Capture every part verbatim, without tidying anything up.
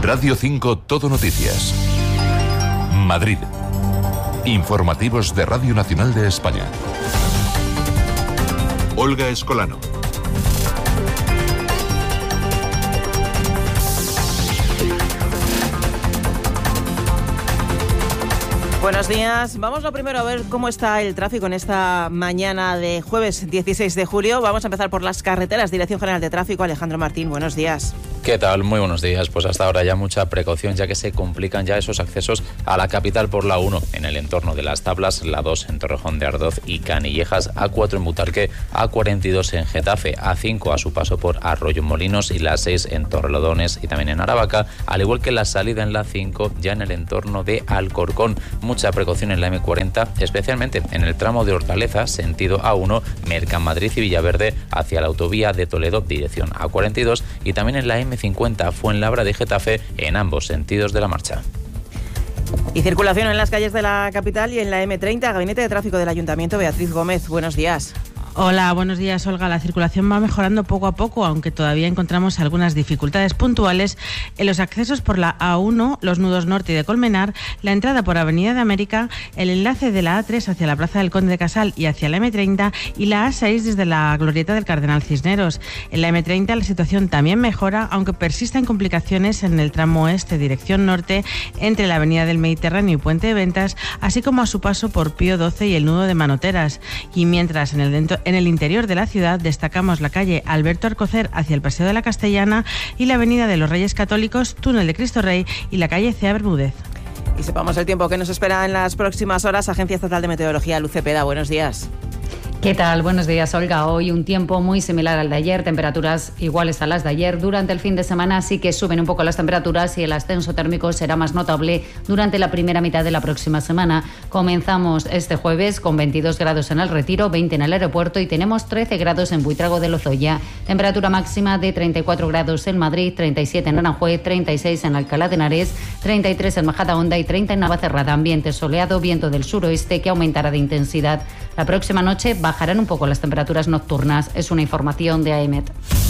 Radio cinco Todo Noticias. Madrid. Informativos de Radio Nacional de España. Olga Escolano. Buenos días. Vamos lo primero a ver cómo está el tráfico en esta mañana de jueves dieciséis de julio. Vamos a empezar por las carreteras. Dirección General de Tráfico, Alejandro Martín, buenos días. ¿Qué tal? Muy buenos días. Pues hasta ahora ya mucha precaución, ya que se complican ya esos accesos a la capital por la uno en el entorno de Las Tablas, la dos en Torrejón de Ardoz y Canillejas, A cuatro en Butarque, A cuarenta y dos en Getafe, A cinco a su paso por Arroyomolinos y la seis en Torrelodones y también en Aravaca, al igual que la salida en la cinco ya en el entorno de Alcorcón. Mucha precaución en la eme cuarenta, especialmente en el tramo de Hortaleza, sentido A uno, Mercamadrid y Villaverde, hacia la autovía de Toledo, dirección A cuarenta y dos, y también en la eme cincuenta, Fuenlabra de Getafe, en ambos sentidos de la marcha. Y circulación en las calles de la capital y en la eme treinta, Gabinete de Tráfico del Ayuntamiento, Beatriz Gómez, buenos días. Hola, buenos días, Olga. La circulación va mejorando poco a poco, aunque todavía encontramos algunas dificultades puntuales en los accesos por la A uno, los nudos norte y de Colmenar, la entrada por Avenida de América, el enlace de la A tres hacia la Plaza del Conde de Casal y hacia la eme treinta y la A seis desde la Glorieta del Cardenal Cisneros. En la eme treinta la situación también mejora, aunque persisten complicaciones en el tramo oeste, dirección norte, entre la Avenida del Mediterráneo y Puente de Ventas, así como a su paso por Pío doce y el nudo de Manoteras. Y mientras en el dentro En el interior de la ciudad destacamos la calle Alberto Alcocer hacia el Paseo de la Castellana y la Avenida de los Reyes Católicos, Túnel de Cristo Rey y la calle Cea Bermúdez. Y sepamos el tiempo que nos espera en las próximas horas. Agencia Estatal de Meteorología, Luz Cepeda, buenos días. ¿Qué tal? Buenos días, Olga. Hoy un tiempo muy similar al de ayer, temperaturas iguales a las de ayer. Durante el fin de semana sí que suben un poco las temperaturas y el ascenso térmico será más notable durante la primera mitad de la próxima semana. Comenzamos este jueves con veintidós grados en el Retiro, veinte en el aeropuerto y tenemos trece grados en Buitrago de Lozoya. Temperatura máxima de treinta y cuatro grados en Madrid, treinta y siete en Aranjuez, treinta y seis en Alcalá de Henares, treinta y tres en Majadahonda y treinta en Navacerrada. Ambiente soleado, viento del suroeste que aumentará de intensidad. La próxima noche bajarán un poco las temperaturas nocturnas. Es una información de AEMET.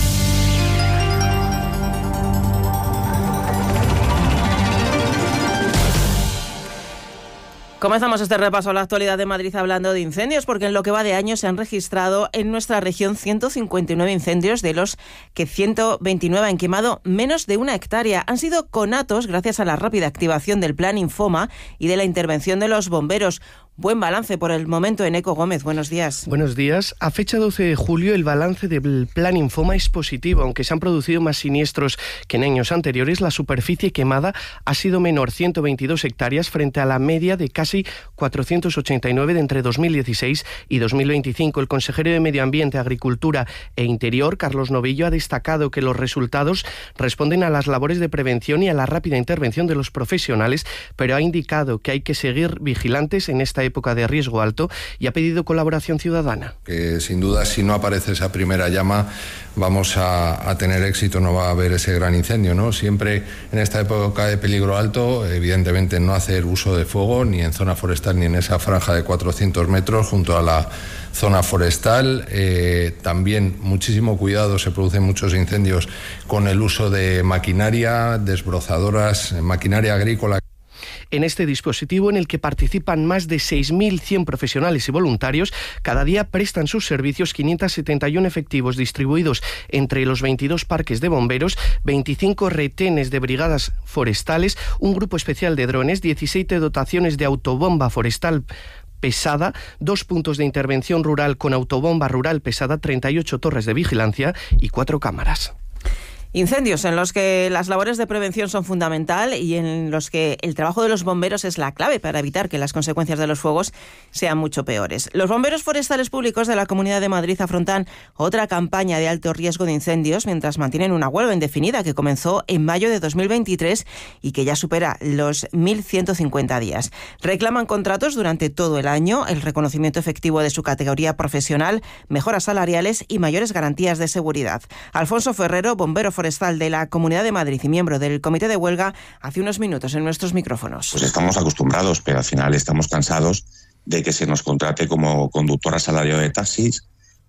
Comenzamos este repaso a la actualidad de Madrid hablando de incendios, porque en lo que va de año se han registrado en nuestra región ciento cincuenta y nueve incendios, de los que ciento veintinueve han quemado menos de una hectárea. Han sido conatos gracias a la rápida activación del Plan Infoma y de la intervención de los bomberos. Buen balance por el momento. Eneco Gómez, buenos días. Buenos días. A fecha doce de julio el balance del Plan Infoma es positivo. Aunque se han producido más siniestros que en años anteriores, la superficie quemada ha sido menor, ciento veintidós hectáreas, frente a la media de casi cuatrocientos ochenta y nueve de entre dos mil dieciséis y dos mil veinticinco. El consejero de Medio Ambiente, Agricultura e Interior, Carlos Novillo, ha destacado que los resultados responden a las labores de prevención y a la rápida intervención de los profesionales, pero ha indicado que hay que seguir vigilantes en esta época de riesgo alto y ha pedido colaboración ciudadana. Que sin duda, si no aparece esa primera llama, vamos a, a tener éxito, no va a haber ese gran incendio, ¿no? Siempre en esta época de peligro alto, evidentemente no hacer uso de fuego ni en zona forestal ni en esa franja de cuatrocientos metros junto a la zona forestal. Eh, también muchísimo cuidado, se producen muchos incendios con el uso de maquinaria, desbrozadoras, maquinaria agrícola. En este dispositivo, en el que participan más de seis mil cien profesionales y voluntarios, cada día prestan sus servicios quinientos setenta y uno efectivos distribuidos entre los veintidós parques de bomberos, veinticinco retenes de brigadas forestales, un grupo especial de drones, diecisiete dotaciones de autobomba forestal pesada, dos puntos de intervención rural con autobomba rural pesada, treinta y ocho torres de vigilancia y cuatro cámaras. Incendios en los que las labores de prevención son fundamental y en los que el trabajo de los bomberos es la clave para evitar que las consecuencias de los fuegos sean mucho peores. Los bomberos forestales públicos de la Comunidad de Madrid afrontan otra campaña de alto riesgo de incendios mientras mantienen una huelga indefinida que comenzó en mayo de dos mil veintitrés y que ya supera los mil ciento cincuenta días. Reclaman contratos durante todo el año, el reconocimiento efectivo de su categoría profesional, mejoras salariales y mayores garantías de seguridad. Alfonso Ferrero, bombero forestal de la Comunidad de Madrid y miembro del comité de huelga, hace unos minutos en nuestros micrófonos. Pues estamos acostumbrados, pero al final estamos cansados de que se nos contrate como conductor asalariado de taxis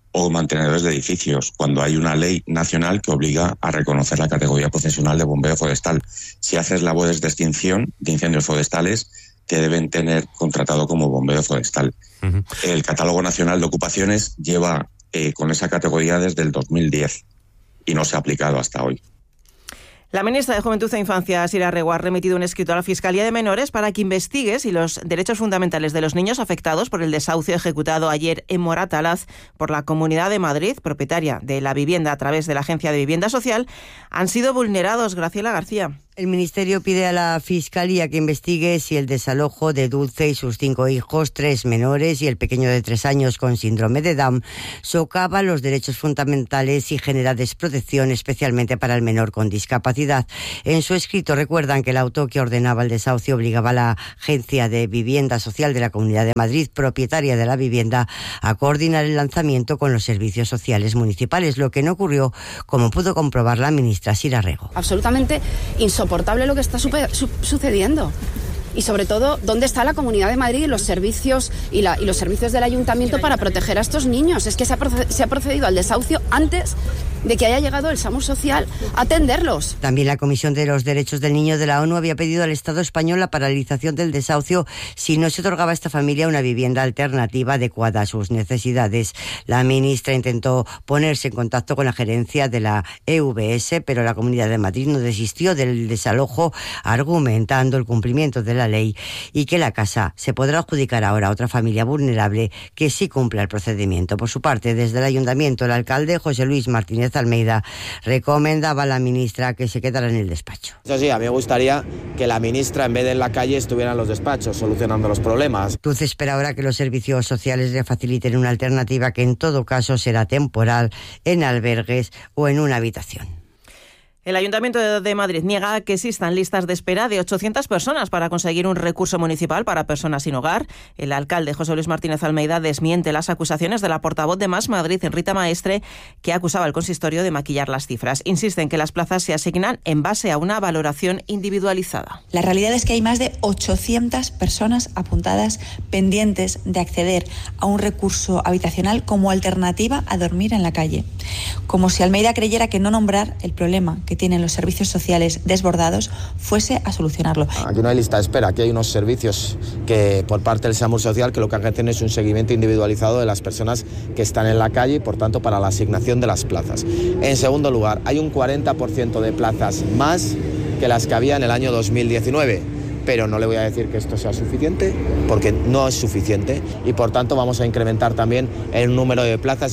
o mantenedores de edificios, cuando hay una ley nacional que obliga a reconocer la categoría profesional de bombero forestal. Si haces labores de extinción de incendios forestales, te deben tener contratado como bombero forestal. Uh-huh. El Catálogo Nacional de Ocupaciones lleva eh, con esa categoría desde el dos mil diez y no se ha aplicado hasta hoy. La ministra de Juventud e Infancia, Sira Rego, ha remitido un escrito a la Fiscalía de Menores para que investigue si los derechos fundamentales de los niños afectados por el desahucio ejecutado ayer en Moratalaz por la Comunidad de Madrid, propietaria de la vivienda a través de la Agencia de Vivienda Social, han sido vulnerados. Graciela García. El Ministerio pide a la Fiscalía que investigue si el desalojo de Dulce y sus cinco hijos, tres menores y el pequeño de tres años con síndrome de Down, socava los derechos fundamentales y genera desprotección, especialmente para el menor con discapacidad. En su escrito recuerdan que el auto que ordenaba el desahucio obligaba a la Agencia de Vivienda Social de la Comunidad de Madrid, propietaria de la vivienda, a coordinar el lanzamiento con los servicios sociales municipales, lo que no ocurrió, como pudo comprobar la ministra Sira Rego. Absolutamente insoportable lo que está super, su, sucediendo. Y sobre todo, ¿dónde está la Comunidad de Madrid y los servicios y, la, y los servicios del Ayuntamiento para proteger a estos niños? Es que se ha, proced, se ha procedido al desahucio antes de que haya llegado el SAMUR Social a atenderlos. También la Comisión de los Derechos del Niño de la ONU había pedido al Estado español la paralización del desahucio si no se otorgaba a esta familia una vivienda alternativa adecuada a sus necesidades. La ministra intentó ponerse en contacto con la gerencia de la E V S, pero la Comunidad de Madrid no desistió del desalojo, argumentando el cumplimiento de la ley y que la casa se podrá adjudicar ahora a otra familia vulnerable que sí cumpla el procedimiento. Por su parte, desde el Ayuntamiento, el alcalde José Luis Martínez Almeida recomendaba a la ministra que se quedara en el despacho. Eso sí, a mí me gustaría que la ministra, en vez de en la calle, estuviera en los despachos solucionando los problemas. Dulce espera ahora que los servicios sociales le faciliten una alternativa que en todo caso será temporal, en albergues o en una habitación. El Ayuntamiento de Madrid niega que existan listas de espera de ochocientas personas para conseguir un recurso municipal para personas sin hogar. El alcalde José Luis Martínez Almeida desmiente las acusaciones de la portavoz de Más Madrid, Rita Maestre, que acusaba al consistorio de maquillar las cifras. Insiste en que las plazas se asignan en base a una valoración individualizada. La realidad es que hay más de ochocientas personas apuntadas pendientes de acceder a un recurso habitacional como alternativa a dormir en la calle. Como si Almeida creyera que no nombrar el problema que tienen los servicios sociales desbordados fuese a solucionarlo. Aquí no hay lista de espera, aquí hay unos servicios que por parte del SAMUR Social que lo que hacen es un seguimiento individualizado de las personas que están en la calle y por tanto para la asignación de las plazas. En segundo lugar, hay un cuarenta por ciento de plazas más que las que había en el año dos mil diecinueve. Pero no le voy a decir que esto sea suficiente, porque no es suficiente y por tanto vamos a incrementar también el número de plazas.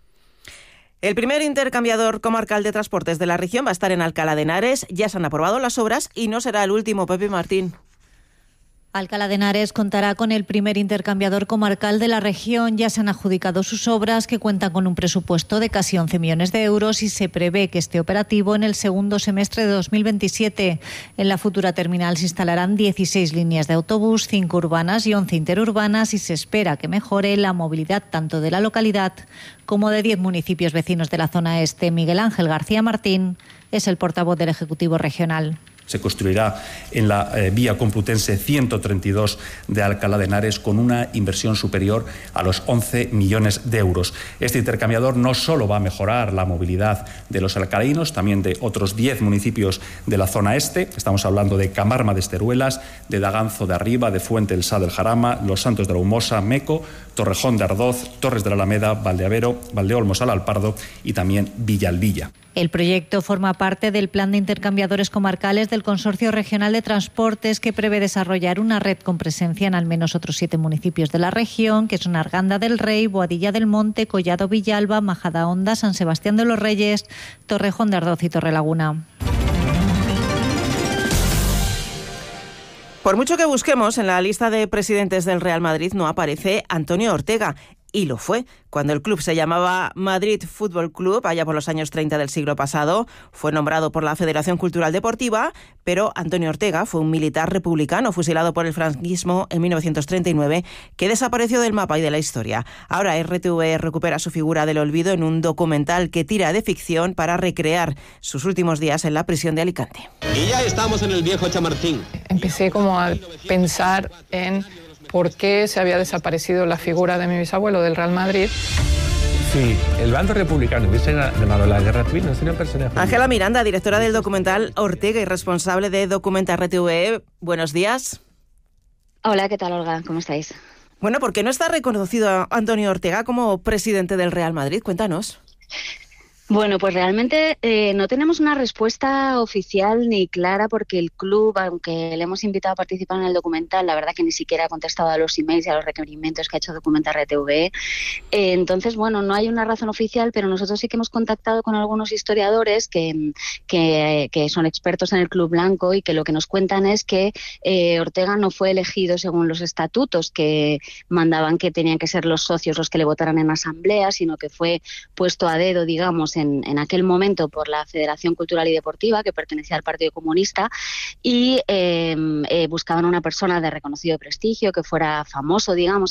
El primer intercambiador comarcal de transportes de la región va a estar en Alcalá de Henares. Ya se han aprobado las obras y no será el último. Pepe Martín. Alcalá de Henares contará con el primer intercambiador comarcal de la región. Ya se han adjudicado sus obras, que cuentan con un presupuesto de casi once millones de euros y se prevé que esté operativo en el segundo semestre de dos mil veintisiete. En la futura terminal se instalarán dieciséis líneas de autobús, cinco urbanas y once interurbanas, y se espera que mejore la movilidad tanto de la localidad como de diez municipios vecinos de la zona este. Miguel Ángel García Martín es el portavoz del Ejecutivo Regional. Se construirá en la eh, vía Complutense ciento treinta y dos de Alcalá de Henares con una inversión superior a los once millones de euros. Este intercambiador no solo va a mejorar la movilidad de los alcalaínos, también de otros diez municipios de la zona este. Estamos hablando de Camarma de Esteruelas, de Daganzo de Arriba, de Fuente del Sá del Jarama, Los Santos de la Humosa, Meco, Torrejón de Ardoz, Torres de la Alameda, Valdeavero, Valdeolmos al Alpardo y también Villalbilla. El proyecto forma parte del Plan de Intercambiadores Comarcales del Consorcio Regional de Transportes, que prevé desarrollar una red con presencia en al menos otros siete municipios de la región, que son Arganda del Rey, Boadilla del Monte, Collado Villalba, Majadahonda, San Sebastián de los Reyes, Torrejón de Ardoz y Torrelaguna. Por mucho que busquemos, en la lista de presidentes del Real Madrid no aparece Antonio Ortega. Y lo fue. Cuando el club se llamaba Madrid Fútbol Club, allá por los años treinta del siglo pasado, fue nombrado por la Federación Cultural Deportiva, pero Antonio Ortega fue un militar republicano fusilado por el franquismo en mil novecientos treinta y nueve, que desapareció del mapa y de la historia. Ahora R T V recupera su figura del olvido en un documental que tira de ficción para recrear sus últimos días en la prisión de Alicante. Y ya estamos en el viejo Chamartín. Empecé como a pensar en por qué se había desaparecido la figura de mi bisabuelo del Real Madrid. Si el bando republicano hubiese ganado la guerra civil, no sería un personaje. Ángela Miranda, directora del documental Ortega y responsable de Documenta R T V E. Buenos días. Hola, ¿qué tal, Olga? ¿Cómo estáis? Bueno, ¿por qué no está reconocido Antonio Ortega como presidente del Real Madrid? Cuéntanos. Bueno, pues realmente eh, no tenemos una respuesta oficial ni clara porque el club, aunque le hemos invitado a participar en el documental, la verdad que ni siquiera ha contestado a los emails y a los requerimientos que ha hecho Documenta R T V E. Eh, entonces, bueno, no hay una razón oficial, pero nosotros sí que hemos contactado con algunos historiadores que, que, que son expertos en el Club Blanco y que lo que nos cuentan es que eh, Ortega no fue elegido según los estatutos que mandaban que tenían que ser los socios los que le votaran en asamblea, sino que fue puesto a dedo, digamos, En, en aquel momento por la Federación Cultural y Deportiva, que pertenecía al Partido Comunista, y eh, eh, buscaban una persona de reconocido prestigio, que fuera famoso, digamos,